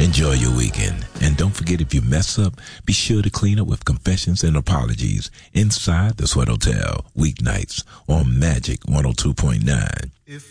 Enjoy your weekend. And don't forget, if you mess up, be sure to clean up with confessions and apologies inside the Sweat Hotel, weeknights on Magic 102.9.